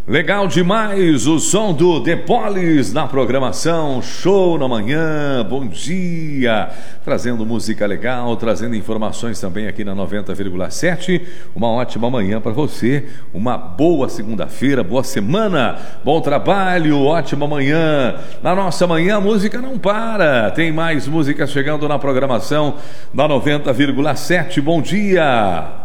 Legal demais o som do The Police na programação Show na Manhã. Bom dia, trazendo música legal, trazendo informações também aqui na 90,7. Uma ótima manhã para você, uma boa segunda-feira, boa semana, bom trabalho, ótima manhã. Na nossa manhã a música não para, tem mais música chegando na programação da 90,7. Bom dia.